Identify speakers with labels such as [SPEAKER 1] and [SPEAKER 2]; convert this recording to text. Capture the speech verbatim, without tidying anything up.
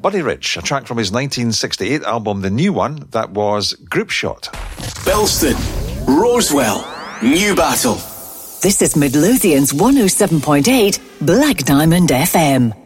[SPEAKER 1] Buddy Rich, a track from his nineteen sixty-eight album, the new one, that was Group Shot.
[SPEAKER 2] Belston, Rosewell, Newbattle.
[SPEAKER 3] This is Midlothian's one oh seven point eight Black Diamond F M.